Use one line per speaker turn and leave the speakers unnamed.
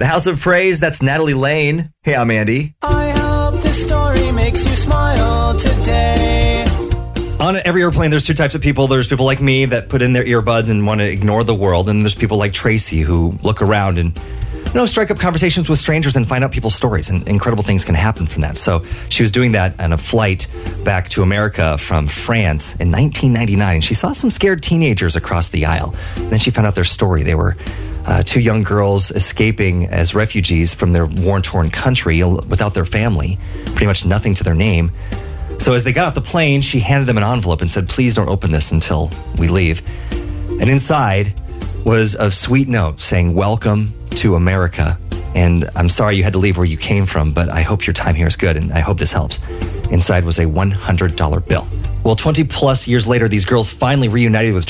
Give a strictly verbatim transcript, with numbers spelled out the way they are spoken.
The House of Praise, that's Natalie Lane. Hey, I'm Andy.
I hope this story makes you smile today.
On every airplane, there's two types of people. There's people like me that put in their earbuds and want to ignore the world. And there's people like Tracy who look around and, you know, strike up conversations with strangers and find out people's stories. And incredible things can happen from that. So she was doing that on a flight back to America from France in nineteen ninety-nine. And she saw some scared teenagers across the aisle. And then she found out their story. They were uh, two young girls escaping as refugees from their war-torn country without their family. Pretty much nothing to their name. So as they got off the plane, she handed them an envelope and said, please don't open this until we leave. And inside was a sweet note saying, welcome to America. And I'm sorry you had to leave where you came from, but I hope your time here is good, and I hope this helps. Inside was a one hundred dollar bill. Well, twenty plus years later, these girls finally reunited with